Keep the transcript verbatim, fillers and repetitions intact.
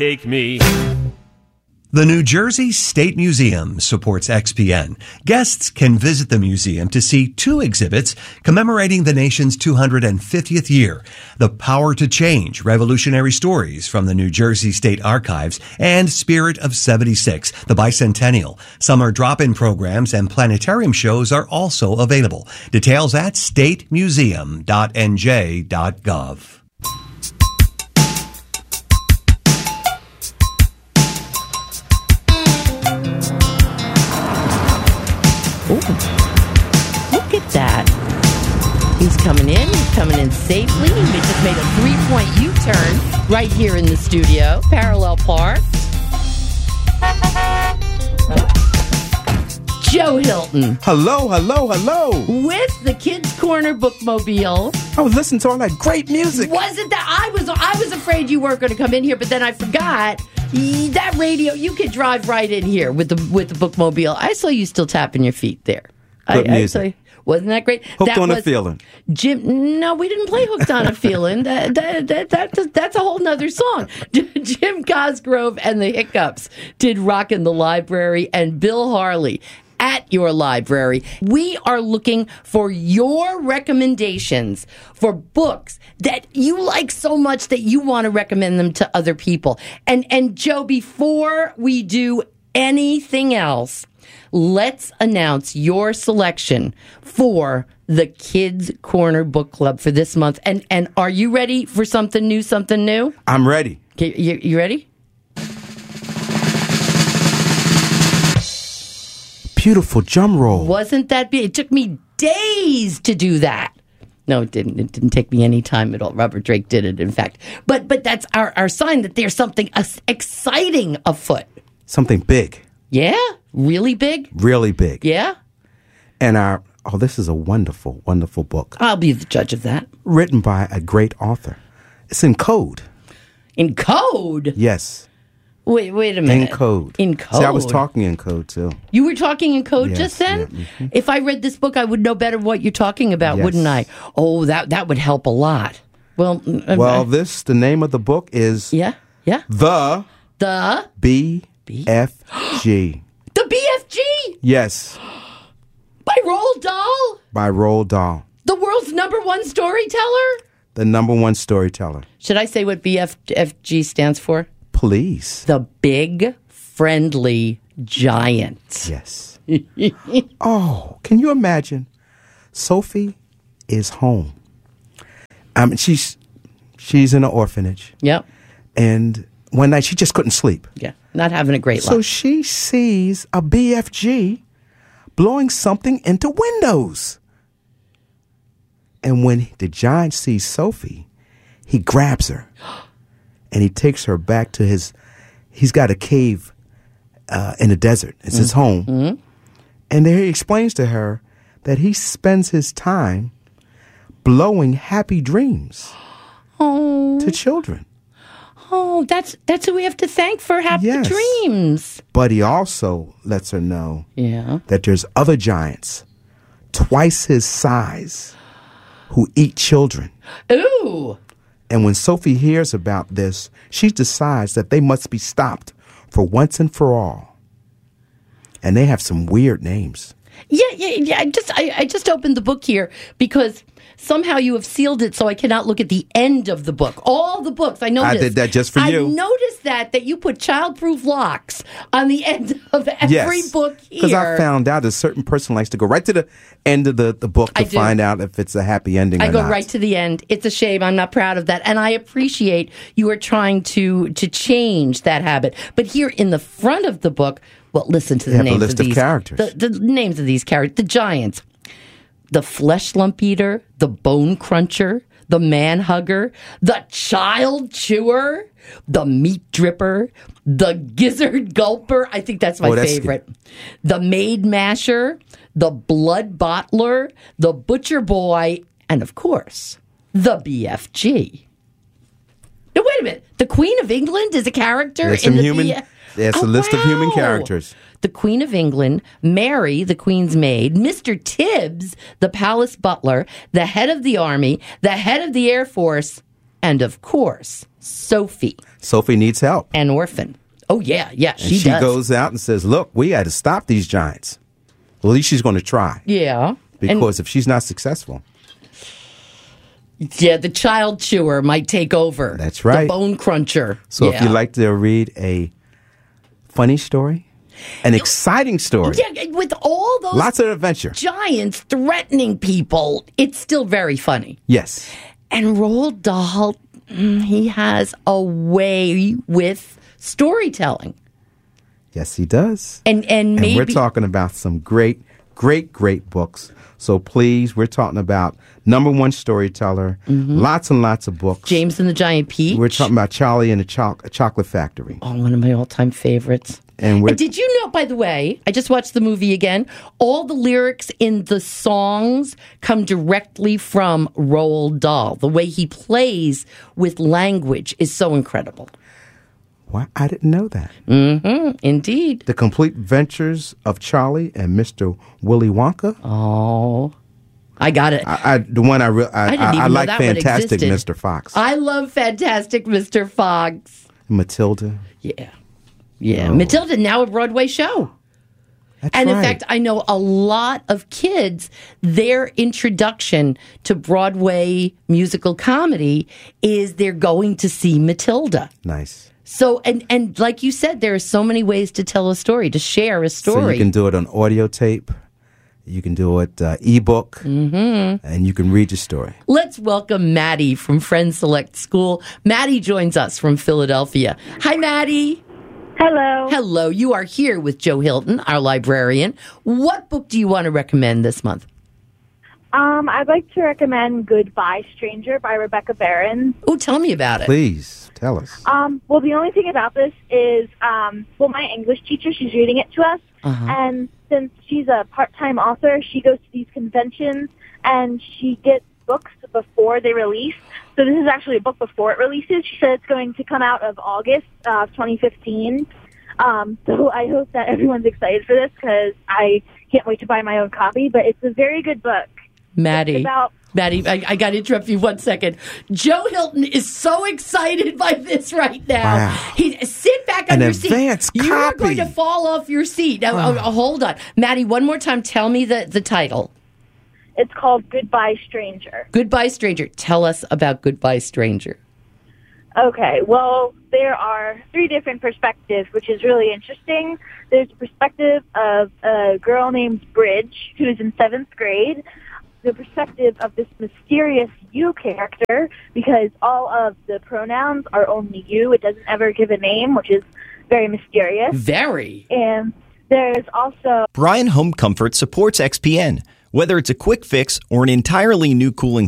Take me. The New Jersey State Museum supports X P N. Guests can visit the museum to see two exhibits commemorating the nation's two hundred fiftieth year. The Power to Change, Revolutionary Stories from the New Jersey State Archives, and Spirit of seventy-six, the Bicentennial. Summer drop-in programs and planetarium shows are also available. Details at state museum dot n j dot gov. Ooh, look at that. He's coming in. He's coming in safely. He just made a three-point U-turn right here in the studio. Parallel park. Joe Hilton. Hello, hello, hello. With the Kids Corner Bookmobile. I was listening to all that great music. Wasn't that? I was I was afraid you weren't going to come in here, but then I forgot. That radio, you could drive right in here with the with the Bookmobile. I saw you still tapping your feet there. Good I, music. I saw, wasn't that great? Hooked that on was, a Feeling. Jim, no, we didn't play Hooked on a Feeling. That, that, that, that, that's a whole nother song. Jim Cosgrove and the Hiccups did Rock in the Library, and Bill Harley at your library. We are looking for your recommendations for books that you like so much that you want to recommend them to other people. And and Joe, before we do anything else, let's announce your selection for the Kids Corner Book Club for this month. And and are you ready for something new, something new? I'm ready. Okay, you, you ready? Beautiful drum roll. Wasn't that big? It took me days to do that. No, it didn't. It didn't take me any time at all. Robert Drake did it, in fact. But but that's our, our sign that there's something exciting afoot. Something big. Yeah? Really big? Really big. Yeah? And our, oh, this is a wonderful, wonderful book. I'll be the judge of that. Written by a great author. It's in code. In code? Yes. Wait, wait a minute. In code. In code. See, I was talking in code, too. You were talking in code Yes, just then? yeah, mm-hmm. If I read this book, I would know better what you're talking about, Yes. wouldn't I? Oh, that that would help a lot. Well, uh, Well, uh, this, the name of the book is yeah, yeah. The The B F G. the B F G Yes, by Roald Dahl, by Roald Dahl, the world's number one storyteller. the number one storyteller. Should I say what B F G stands for? Please. The Big Friendly Giant. Yes. Oh, can you imagine? Sophie is home. I mean, she's she's in an orphanage, Yep. and one night she just couldn't sleep. Yeah. Not having a great So life. she sees a B F G blowing something into windows. And when the giant sees Sophie, he grabs her and he takes her back to his, he's got a cave uh, in the desert. It's his home. Mm-hmm. And there he explains to her that he spends his time blowing happy dreams Oh, to children. oh, that's that's who we have to thank for happy Yes. dreams. But he also lets her know Yeah. that there's other giants twice his size who eat children. Ooh. And when Sophie hears about this, she decides that they must be stopped for once and for all. And they have some weird names. Yeah, yeah, yeah. I just I, I just opened the book here because somehow you have sealed it so I cannot look at the end of the book. All the books, I noticed. I did that just for you. I noticed that, that you put childproof locks on the end of every Yes. book here. Because I found out a certain person likes to go right to the end of the, the book to I do. find out if it's a happy ending I or go not. right to the end. It's a shame. I'm not proud of that. And I appreciate you are trying to to change that habit. But here in the front of the book, well, listen to the have a names list of of these characters. The, the names of these characters. The giants. The flesh lump eater, the bone cruncher, the man hugger, the child chewer, the meat dripper, the gizzard gulper. I think that's my Oh, that's favorite. The maid masher, the blood bottler, the butcher boy, and of course, the B F G. Now, wait a minute. The Queen of England is a character There's in some the human. B F G? There's Oh, a list of human wow. characters. The Queen of England, Mary, the Queen's maid, Mister Tibbs, the palace butler, the head of the army, the head of the Air Force, and of course, Sophie. Sophie needs help. An orphan. Oh, yeah, yeah, she, and she does. goes out and says, look, we got to stop these giants. Well, at least she's going to try. Yeah. Because and, if she's not successful. Yeah, the child chewer might take over. That's right. The bone cruncher. So yeah. if you like to read a funny story, an exciting story. Yeah, with all those lots of adventure. Giants threatening people, it's still very funny. Yes. And Roald Dahl, he has a way with storytelling. Yes, he does. And and maybe and we're talking about some great, great, great books. So please, we're talking about number one storyteller, mm-hmm. lots and lots of books. James and the Giant Peach. We're talking about Charlie and the Cho- Chocolate Factory. Oh, one of my all-time favorites. And, and did you know, by the way, I just watched the movie again, all the lyrics in the songs come directly from Roald Dahl. The way he plays with language is so incredible. Why? I didn't know that. Mm-hmm, indeed. The Complete Adventures of Charlie and Mister Willy Wonka. Oh, I got it. I, I the one I re- I, I, didn't I, even I know like that Fantastic one Mister Fox. I love Fantastic Mister Fox. Matilda. Yeah, yeah. Oh. Matilda, now a Broadway show. That's and in right. fact, I know a lot of kids, their introduction to Broadway musical comedy is they're going to see Matilda. Nice. So, and, and like you said, there are so many ways to tell a story, to share a story. So you can do it on audio tape, you can do it uh, ebook, mm-hmm. and you can read your story. Let's welcome Maddie from Friends Select School. Maddie joins us from Philadelphia. Hi, Maddie. Hello. Hello. You are here with Joe Hilton, our librarian. What book do you want to recommend this month? Um, I'd like to recommend Goodbye Stranger by Rebecca Barron. Oh, tell me about it. Please, tell us. Um, well, the only thing about this is, um, well, my English teacher, she's reading it to us, uh-huh. and since she's a part-time author, she goes to these conventions, and she gets books before they release. So this is actually a book before it releases. She said it's going to come out of August of uh, twenty fifteen. Um, so I hope that everyone's excited for this because I can't wait to buy my own copy, but it's a very good book. Maddie, about- Maddie, I, I got to interrupt you one second. Joe Hilton is so excited by this right now. Wow. He sit back on An your seat. advance You are copy. going to fall off your seat. Now, oh. oh, hold on, Maddie. One more time. Tell me the the title. It's called Goodbye Stranger. Goodbye Stranger. Tell us about Goodbye Stranger. Okay, well, there are three different perspectives, which is really interesting. There's the perspective of a girl named Bridge, who's in seventh grade. The perspective of this mysterious you character, because all of the pronouns are only you. It doesn't ever give a name, which is very mysterious. Very. And there's also... Brian Home Comfort supports X P N. Whether it's a quick fix or an entirely new cooling